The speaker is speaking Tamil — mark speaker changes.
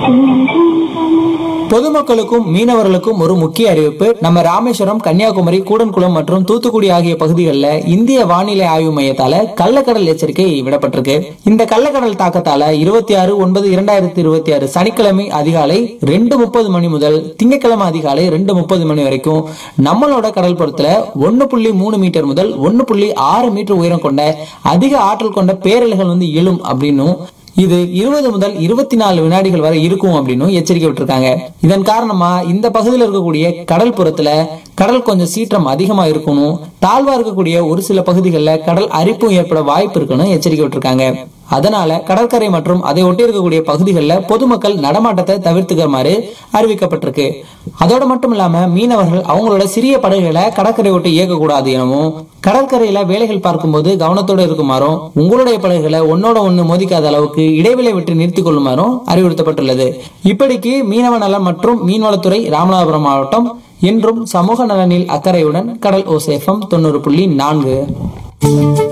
Speaker 1: பொதுமக்களுக்கும் மீனவர்களுக்கும் ஒரு முக்கிய அறிவிப்பு. நம்ம ராமேஸ்வரம், கன்னியாகுமரி, கூடன்குளம் மற்றும் தூத்துக்குடி ஆகிய பகுதிகளில் இந்திய வானிலை ஆய்வு மையத்தால கள்ளக்கடல் எச்சரிக்கை விடப்பட்டிருக்கு. இந்த கள்ளக்கடல் தாக்கத்தால 26/9/2026 சனிக்கிழமை அதிகாலை 2:30 மணி முதல் திங்கட்கிழமை அதிகாலை 2:30 மணி வரைக்கும் நம்மளோட கடல் புறத்துல 1.3 மீட்டர் முதல் 1.6 மீட்டர் உயரம் கொண்ட அதிக ஆற்றல் கொண்ட பேரலைகள் எழும் அப்படின்னும், இது 20 முதல் 24 வினாடிகள் வரை இருக்கும் அப்படின்னு எச்சரிக்கை விட்டுருக்காங்க. இதன் காரணமா இந்த பகுதியில் இருக்கக்கூடிய கடல் புறத்துல கடல் கொஞ்சம் சீற்றம் அதிகமா இருக்கணும், தாழ்வா இருக்கக்கூடிய ஒரு சில பகுதிகளில் கடல் அரிப்பும் ஏற்பட வாய்ப்பு இருக்குன்னு எச்சரிக்கை விட்டுருக்காங்க. அதனால கடற்கரை மற்றும் அதை ஒட்டி இருக்கக்கூடிய பகுதிகளில் பொதுமக்கள் நடமாட்டத்தை தவிர்த்துக்குமாறு அறிவிக்கப்பட்டிருக்கு. அதோட மட்டும் இல்லாம மீனவர்கள் அவங்களோட சிறிய படகுகளை கடற்கரை ஒட்டி இயக்கக்கூடாது எனவும், கடற்கரையில வேலைகள் பார்க்கும்போது கவனத்தோடு இருக்குமாறும், உங்களுடைய படகுகளை ஒன்னோட ஒண்ணு மோதிக்காத அளவுக்கு இடைவெளி விட்டு நிறுத்திக் கொள்ளுமாறும் அறிவுறுத்தப்பட்டுள்ளது. இப்படிக்கு மீனவ நலம் மற்றும் மீன்வளத்துறை, ராமநாதபுரம் மாவட்டம். என்றும் சமூக நலனில் அக்கறையுடன் கடல் ஓசை FM 90.4.